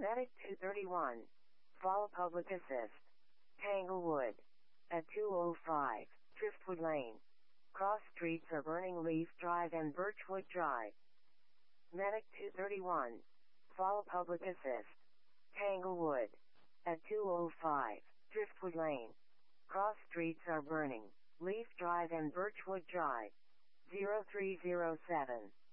Medic 231. Fall Public Assist. Tanglewood. At 205, Driftwood Lane. Cross streets are burning Leaf Drive and Birchwood Drive. Medic 231. Fall Public Assist. Tanglewood. At 205, Driftwood Lane. Cross streets are burning Leaf Drive and Birchwood Drive. 0307.